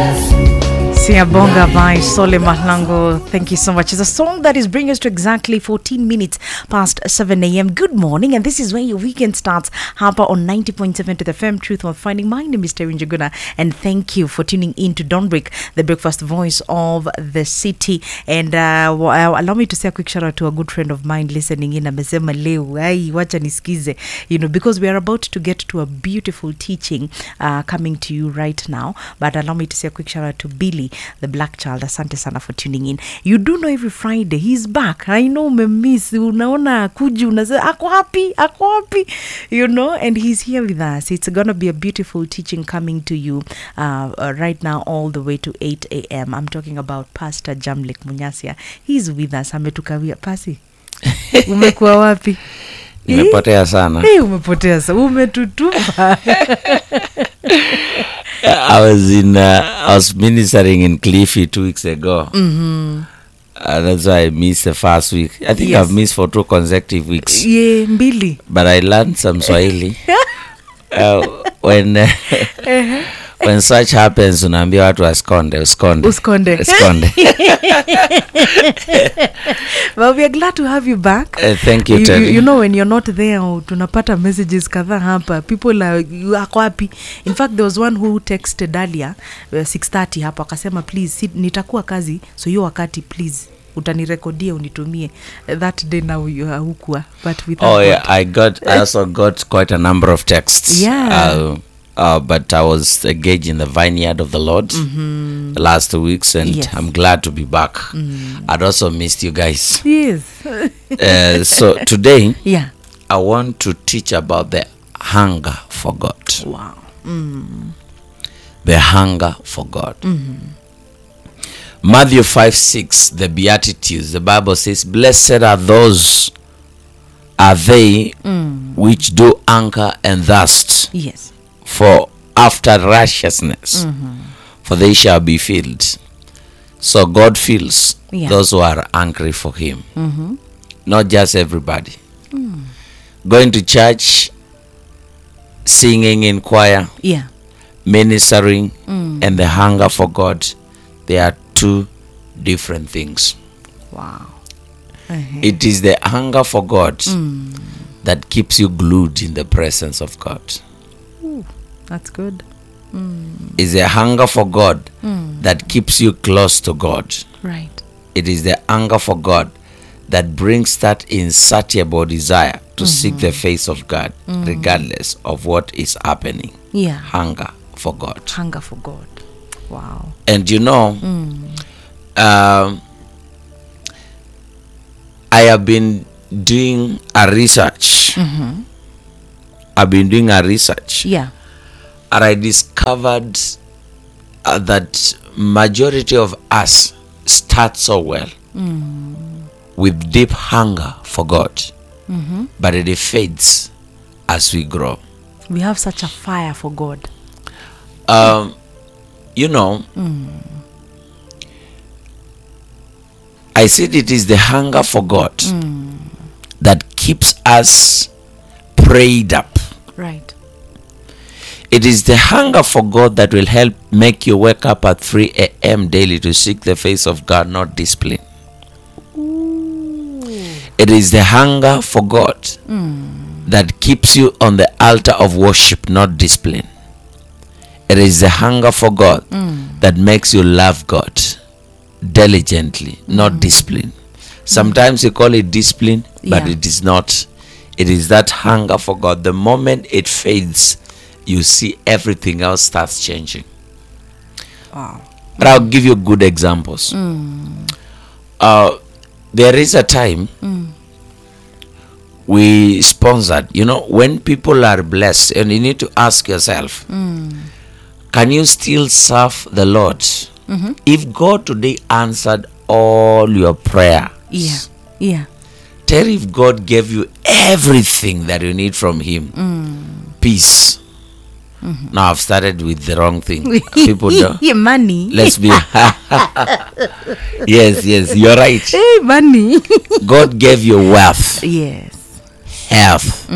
Siabonga by Sole Mahlango. Thank you so much. It's a song that is bringing us to exactly 14 minutes past 7 a.m. Good morning, and this is where your weekend starts. Harper on 90.7 to the FM Truth Worth Finding. My name is Terry Njuguna, and thank you for tuning in to Dawnbreak, the breakfast voice of the city. And allow me to say a quick shout out to a good friend of mine listening in. Amesema leo, ai wacha nisikize, because we are about to get to a beautiful teaching coming to you right now. But allow me to say a quick shout out to Billy, the black child. Asante sana for tuning in. You do know every Friday he's back. I know umemiss, unaona kuju, unasema ako happy, and he's here with us. It's gonna be a beautiful teaching coming to you right now all the way to 8 a.m. I'm talking about Pastor Jamlek Munyasia. He's with us. Ametukawia. Pasi, umekuwa wapi? Umepotea sana. Umepotea sana. Umetutupa. I was ministering in Cliffy 2 weeks ago. That's why I missed the first week. I think I've missed for 2 consecutive weeks. Yeah, mbili. But I learned some Swahili. When such happens, unaambia watu uskonde. Well, we are glad to have you back. Thank you, Terry. You know, when you're not there, tunapata messages kadhaa hapa. People are happy. In fact, there was one who texted earlier 6:30 hapa akasema, please nitakuwa kazi, so hiyo wakati please utanirekodia unitumie. That day now you are hukua, but with I also got quite a number of texts. But I was engaged in the vineyard of the Lord the last 2 weeks, and I'm glad to be back. I'd also missed you guys. Yes. So today, I want to teach about the hunger for God. Wow. The hunger for God. Matthew 5:6, the Beatitudes, the Bible says, blessed are they which do hunger and thirst. Yes. For after righteousness, for they shall be filled. So God fills those who are hungry for him. Not just everybody. Going to church, singing in choir, ministering, and the hunger for God, they are 2 different things. Wow. It is the hunger for God that keeps you glued in the presence of God. That's good. It's a hunger for God that keeps you close to God. Right. It is the hunger for God that brings that insatiable desire to seek the face of God, regardless of what is happening. Hunger for God. Hunger for God. Wow. And I have been doing a research. And I discovered that majority of us start so well with deep hunger for God, but it fades as we grow. We have such a fire for God. I said it is the hunger for God that keeps us prayed up. Right. It is the hunger for God that will help make you wake up at 3 a.m. daily to seek the face of God, not discipline. It is the hunger for God that keeps you on the altar of worship, not discipline. It is the hunger for God that makes you love God diligently, not discipline. Sometimes you call it discipline, but it is not. It is that hunger for God. The moment it fades, you see everything else starts changing. Wow. But I'll give you good examples. There is a time we sponsored, when people are blessed, and you need to ask yourself, can you still serve the Lord? If God today answered all your prayers, tell if God gave you everything that you need from him, peace. Now I've started with the wrong thing. People don't. Money. Let's be. Yes, you're right. Hey, money. God gave you wealth. Yes. Health.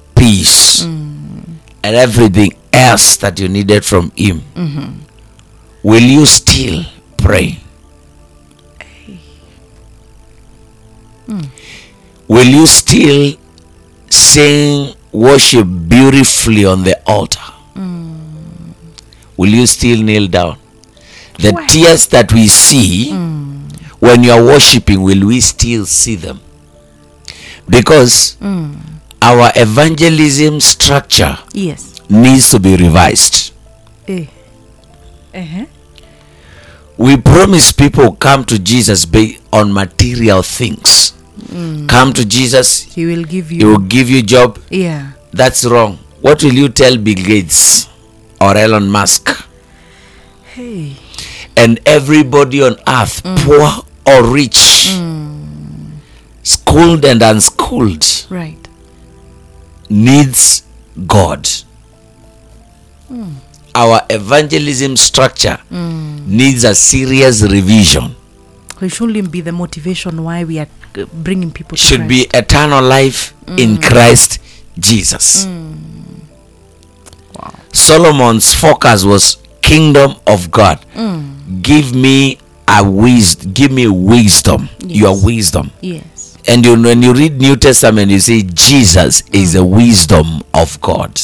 Peace. And everything else that you needed from him. will you still pray? Will you still sing worship beautifully on the altar? Will you still kneel down? The Wow. tears that we see when you are worshiping, will we still see them? Because our evangelism structure Yes. needs to be revised. Eh. Uh-huh. We promise people come to Jesus based on material things. Come to Jesus, He will give he will you. give you job. Yeah. That's wrong. What will you tell Bill Gates or Elon Musk Hey. and everybody on earth, poor or rich, schooled and unschooled, Right. needs God? Our evangelism structure needs a serious revision. It shouldn't be the motivation why we are bringing people to Should be Christ. eternal life in Christ Jesus. Wow. Solomon's focus was kingdom of God. Give me give me wisdom. Your Yes. wisdom. Yes. And when you read New Testament, you see Jesus is the wisdom of God.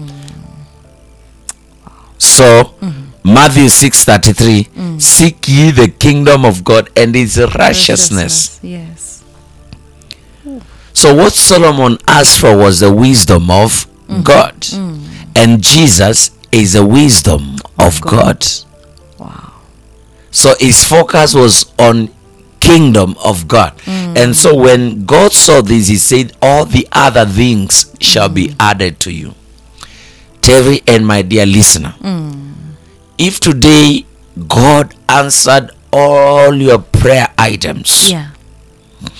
So Matthew 6:33, seek ye the kingdom of God and its righteousness. Yes. So what Solomon asked for was the wisdom of God. And Jesus is the wisdom of God. Wow. So his focus was on kingdom of God. And so when God saw this, he said, all the other things shall be added to you. Terry and my dear listener, if today God answered all your prayer items, Yeah.